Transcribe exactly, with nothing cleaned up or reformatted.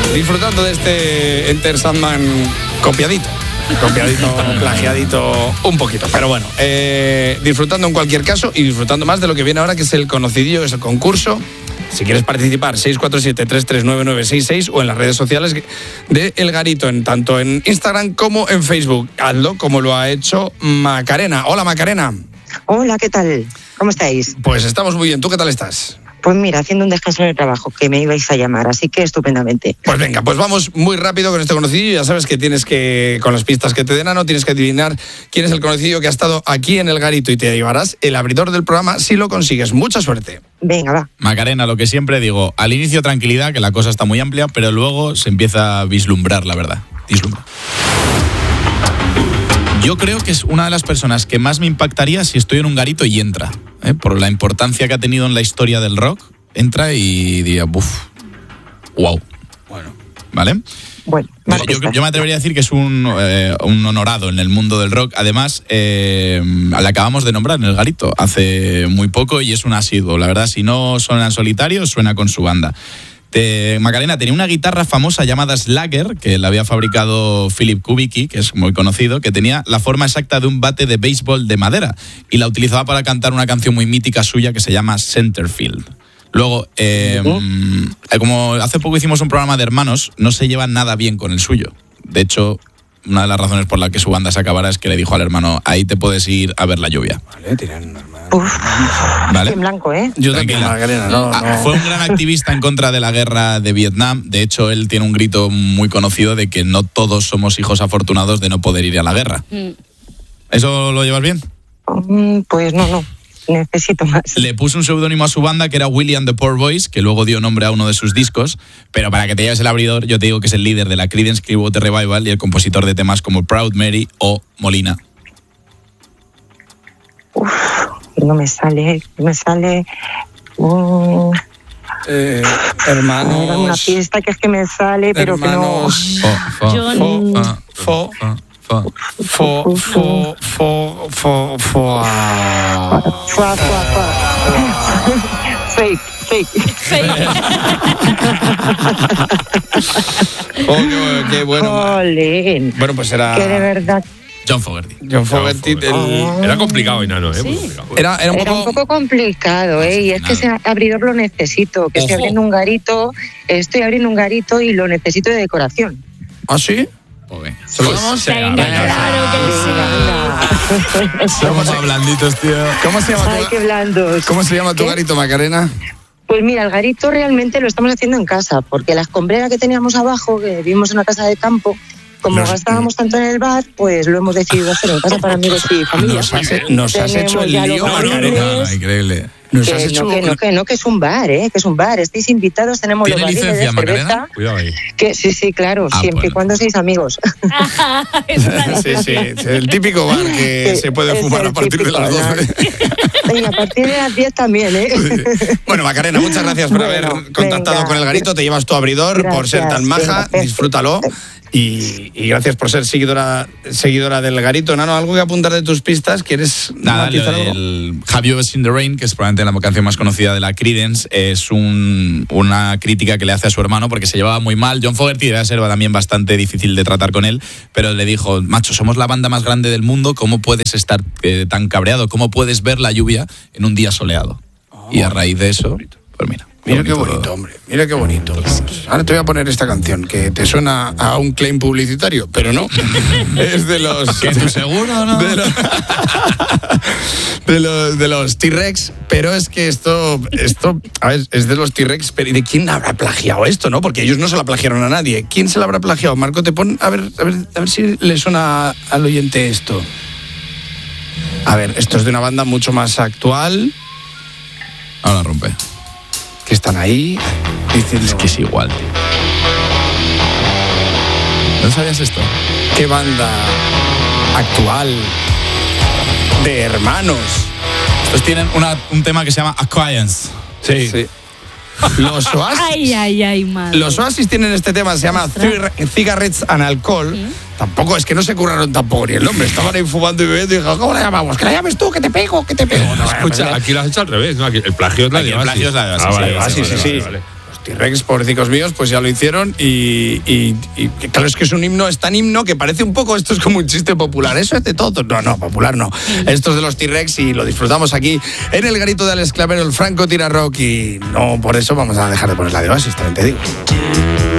disfrutando de este Enter Sandman copiadito. Copiadito, plagiadito un poquito. Pero bueno, eh, disfrutando en cualquier caso y disfrutando más de lo que viene ahora, que es el conocidillo, es el concurso. Si quieres participar, seis cuatro siete, tres tres nueve nueve seis seis o en las redes sociales de El Garito, en, tanto en Instagram como en Facebook. Hazlo como lo ha hecho Macarena. Hola, Macarena. Hola, ¿qué tal? ¿Cómo estáis? Pues estamos muy bien. ¿Tú qué tal estás? Pues mira, haciendo un descanso en el trabajo, que me ibais a llamar, así que estupendamente. Pues venga, pues vamos muy rápido con este conocido. Ya sabes que tienes que, con las pistas que te den, no tienes que adivinar quién es el conocido que ha estado aquí en El Garito y te llevarás el abridor del programa si lo consigues. Mucha suerte. Venga, va. Macarena, lo que siempre digo, al inicio tranquilidad, que la cosa está muy amplia, pero luego se empieza a vislumbrar, la verdad. Vislumbra. Yo creo que es una de las personas que más me impactaría si estoy en un garito y entra, ¿eh? Por la importancia que ha tenido en la historia del rock. Entra y diría, uff, wow. Bueno, ¿vale? Bueno, yo, yo, yo me atrevería a decir que es un, eh, un honorado en el mundo del rock. Además, eh, le acabamos de nombrar en El Garito hace muy poco y es un asiduo. La verdad, si no suena en solitario, suena con su banda. De Macarena tenía una guitarra famosa llamada Slagger, que la había fabricado Philip Kubicki, que es muy conocido, que tenía la forma exacta de un bate de béisbol de madera y la utilizaba para cantar una canción muy mítica suya que se llama Centerfield. Luego, eh, ¿Oh? como hace poco hicimos un programa de hermanos, no se llevan nada bien con el suyo. De hecho, una de las razones por las que su banda se acabará es que le dijo al hermano, ahí te puedes ir a ver la lluvia. Vale, tiran un hermano. Uf, ¿vale? En blanco, ¿eh? Yo también, Macarena, no, no. Fue un gran activista en contra de la guerra de Vietnam. De hecho, él tiene un grito muy conocido de que no todos somos hijos afortunados de no poder ir a la guerra. Mm. ¿Eso lo llevas bien? Mm, pues no, no. Necesito más. Le puso un seudónimo a su banda que era William the Poor Boys, que luego dio nombre a uno de sus discos, pero para que te lleves el abridor, yo te digo que es el líder de la Creedence Clearwater Revival y el compositor de temas como Proud Mary o Molina. Uf, no me sale, no me sale... Um... Eh, hermanos... Era una fiesta que es que me sale, pero hermanos, que no... Fo, fo, John... fo, fo, fo. Fo, fo, fo, fo, fo. Fua, fua, fua. Fake, fake. Fake. Oh, qué, qué bueno. Jolín. Bueno, pues era... Que de verdad... John Fogerty. John Fogerty. El... Oh. Era complicado, Enano, ¿eh? ¿Sí? Muy complicado. Era, era, un, Era poco... un poco complicado, ¿eh? Y es que ese abridor lo necesito, que Ojo. estoy abriendo un garito, estoy abriendo un garito y lo necesito de decoración. ¿Ah, sí? Joder. ¿Se lo damos? Venga, claro que sí. Somos blanditos, tío. ¿Cómo se llama Ay, tu, qué blandos. ¿cómo se llama tu ¿Qué? garito, Macarena? Pues mira, el garito realmente lo estamos haciendo en casa, porque la escombrera que teníamos abajo, que vivimos en una casa de campo, como Nos- gastábamos tanto en el bar, pues lo hemos decidido hacer en casa para amigos y familia. Nos has, nos has Tenemos hecho el ya lío, los Macarena. barriles. Increíble. Nos Que has hecho... no, que no, que no, que es un bar, ¿eh? Que es un bar. Estáis invitados, tenemos los ¿Tiene barriles de licencia, cerveza. Macarena? Cuidado ahí. Que, sí, sí, claro, Ah, siempre y bueno. cuando seáis amigos. Sí, sí, es el típico bar que Sí, se puede es fumar el a partir de las típico, doce. Y a partir de las diez también, ¿eh? Bueno, Macarena, muchas gracias por Bueno, haber contactado venga. con El Garito. Te llevas tu abridor por ser tan Gracias, maja. venga, perfecto. Disfrútalo. Y, y gracias por ser seguidora seguidora del Garito. Nano, ¿algo que apuntar de tus pistas? ¿Quieres Nada, lo matizar algo? del Have You Ever Seen the Rain, que es probablemente la canción más conocida de la Creedence, es un, una crítica que le hace a su hermano porque se llevaba muy mal. John Fogerty debe ser también bastante difícil de tratar con él, pero le dijo, macho, somos la banda más grande del mundo, ¿cómo puedes estar eh, tan cabreado? ¿Cómo puedes ver la lluvia en un día soleado? Oh, y a raíz de eso, pues mira. Mira qué bonito, hombre. Mira qué bonito. Ahora te voy a poner esta canción que te suena a un claim publicitario, pero no. Es de los... ¿Que tú seguro, no? De los, de los, de los T-Rex, pero es que esto, esto a ver, es de los T-Rex, pero ¿y de quién habrá plagiado esto, no? Porque ellos no se la plagiaron a nadie. ¿Quién se la habrá plagiado? Marco, te pon, a ver, a ver, a ver si le suena al oyente esto. A ver, esto es de una banda mucho más actual, Ahora rompe. que están ahí diciendo... Es que es igual, tío. ¿No sabías esto? ¿Qué banda actual de hermanos? Estos tienen una, un tema que se llama Acquaintance. Sí. Los Oasis. Ay, ay, ay, madre. Los Oasis tienen este tema, se llama Cigarettes and Alcohol. ¿Mm? Tampoco, es que no se curraron tampoco ni el nombre. Estaban ahí fumando y bebiendo y dijo, ¿cómo la llamamos? Que la llames tú, que te pego, que te pego. No, Escucha, aquí lo has hecho al revés, ¿no? Aquí el plagio es la de El plagio es la de Oasis. Oasis, Ah, vale, Ah, sí, vale, sí, vale, sí. vale. Los T-Rex, pobrecicos míos, pues ya lo hicieron y, y, y claro, es que es un himno, es tan himno que parece un poco, esto es como un chiste popular, eso es de todo, no, no, popular no, esto es de los T-Rex y lo disfrutamos aquí en el garito de Alex Clavero, el Franco Tira Rock y no por eso vamos a dejar de poner la de Oasis, también te digo.